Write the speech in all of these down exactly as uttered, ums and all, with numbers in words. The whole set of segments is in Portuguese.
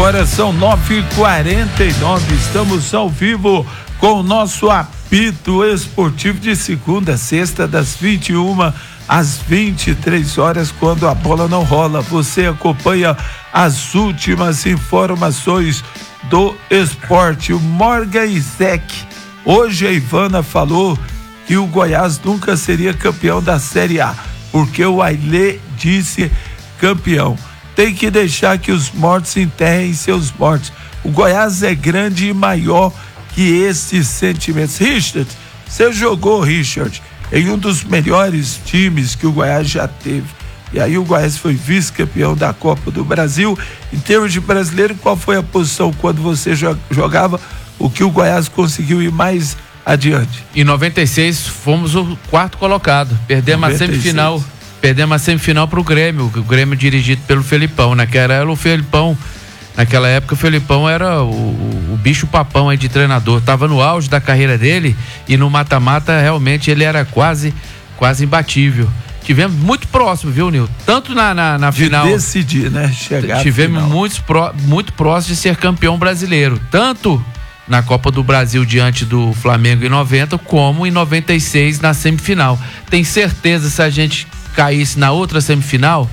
Agora são nove e quarenta e nove, estamos ao vivo com o nosso apito esportivo de segunda a sexta, das vinte e uma às vinte e três horas, quando a bola não rola. Você acompanha as últimas informações do esporte. O Morgan Isaac, hoje a Ivana falou que o Goiás nunca seria campeão da Série A, porque o Ailê disse campeão. Tem que deixar que os mortos enterrem seus mortos. O Goiás é grande e maior que esses sentimentos. Richard, você jogou, Richard, em um dos melhores times que o Goiás já teve. E aí o Goiás foi vice-campeão da Copa do Brasil. Em termos de brasileiro, qual foi a posição quando você jogava? O que o Goiás conseguiu ir mais adiante? Em noventa e seis fomos o quarto colocado. Perdemos noventa e seis. a semifinal. Perdemos a semifinal pro Grêmio, o Grêmio dirigido pelo Felipão, naquela era o Felipão, naquela época o Felipão era o, o, o bicho papão aí de treinador, tava no auge da carreira dele e no mata-mata realmente ele era quase, quase imbatível. Tivemos muito próximo, viu, Nil? Tanto na, na, na de final. De decidir, né? Chegar tivemos muito, pró, muito próximo de ser campeão brasileiro, tanto na Copa do Brasil diante do Flamengo em noventa, como em noventa e seis na semifinal. Tem certeza, se a gente caísse na outra semifinal,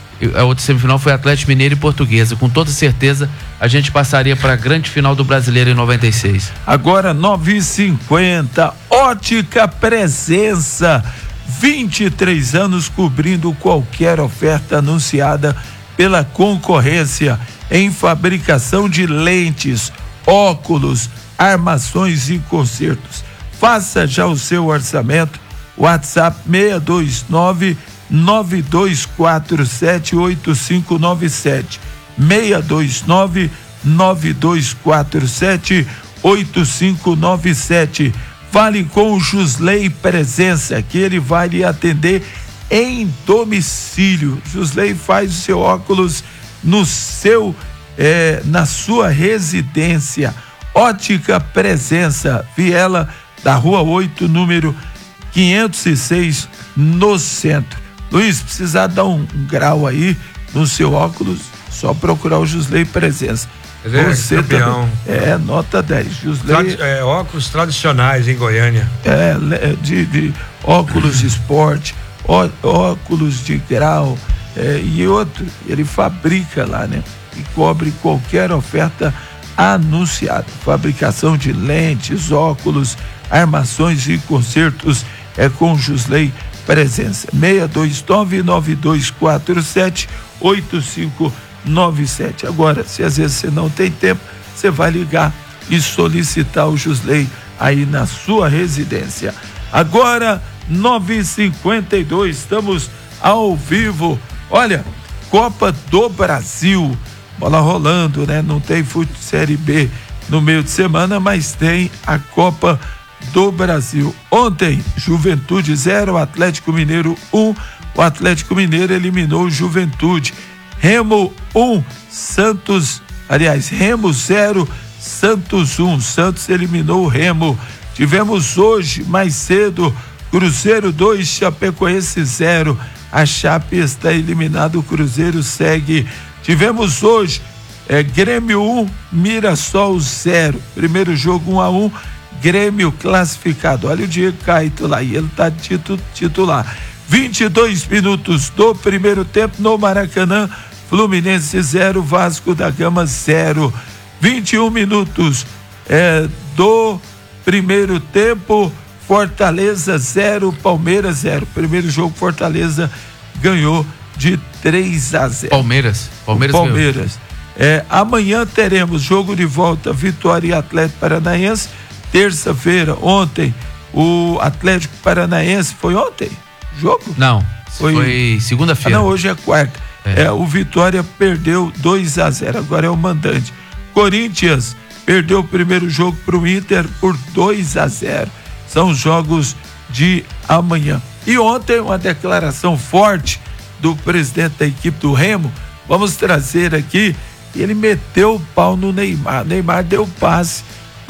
a outra semifinal foi Atlético Mineiro e Portuguesa, com toda certeza a gente passaria para a grande final do Brasileiro em noventa e seis. Agora nove e cinquenta, Ótica Presença, vinte e três anos cobrindo qualquer oferta anunciada pela concorrência em fabricação de lentes, óculos, armações e consertos. Faça já o seu orçamento. WhatsApp seis dois nove, nove dois quatro sete, oito cinco nove sete, seis dois nove, nove dois quatro sete, oito cinco nove sete. Fale com o Jusley Presença, que ele vai lhe atender em domicílio. Jusley faz o seu óculos no seu, eh, na sua residência. Ótica Presença, Viela da Rua oito, número quinhentos e seis, no centro. Luiz, precisar dar um, um grau aí no seu óculos, só procurar o Jusley Presença. É, você campeão. Também, é, nota dez. Jusley, Tradi- é, óculos tradicionais em Goiânia. É, de, de óculos de esporte, ó, óculos de grau, é, e outro, ele fabrica lá, né? E cobre qualquer oferta anunciada. Fabricação de lentes, óculos, armações e consertos é com Jusley Presença. seis dois nove, nove dois quatro sete, oito cinco nove sete. Agora, se às vezes você não tem tempo, você vai ligar e solicitar o Jusley aí na sua residência. Agora, nove e cinquenta e dois, estamos ao vivo. Olha, Copa do Brasil, bola rolando, né? Não tem fute Série B no meio de semana, mas tem a Copa do Brasil. Ontem, Juventude zero, Atlético Mineiro um. O Atlético Mineiro eliminou o Juventude. Remo um, Santos, aliás, Remo zero, Santos um. Santos eliminou o Remo. Tivemos hoje, mais cedo, Cruzeiro dois, Chapecoense zero. A Chape está eliminada, o Cruzeiro segue. Tivemos hoje, é, Grêmio um, Mirassol zero. Primeiro jogo um a um. Grêmio classificado. Olha o Diego Caetano lá, e ele está titu, titular. vinte e dois minutos do primeiro tempo no Maracanã, Fluminense zero, Vasco da Gama zero. vinte e um minutos é, do primeiro tempo, Fortaleza zero, Palmeiras zero. Primeiro jogo, Fortaleza ganhou de três a zero. Palmeiras. Palmeiras. Palmeiras. É, amanhã teremos jogo de volta, Vitória e Atlético Paranaense. Terça-feira, ontem, o Atlético Paranaense, foi ontem? Jogo? Não, foi, foi segunda-feira. Ah, não, hoje é quarta. É. É, o Vitória perdeu dois a zero, agora é o mandante. Corinthians perdeu o primeiro jogo para o Inter por dois a zero. São os jogos de amanhã. E ontem, uma declaração forte do presidente da equipe do Remo, vamos trazer aqui, ele meteu o pau no Neymar. Neymar deu passe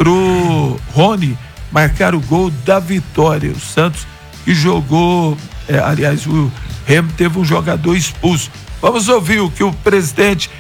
pro Rony marcar o gol da vitória. O Santos que jogou, é, aliás, o Remo teve um jogador expulso. Vamos ouvir o que o presidente